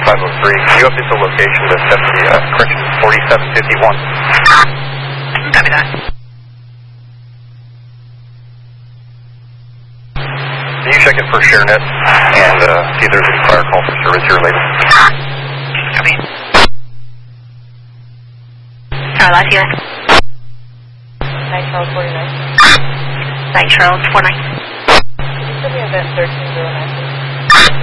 503. Can you update the location to 4751? Copy that. Can you check it for ShareNet and see if there's any prior call for service here later? Copy. Live here. Night Charles 49. Night Charles 49. Can you send me event 1309?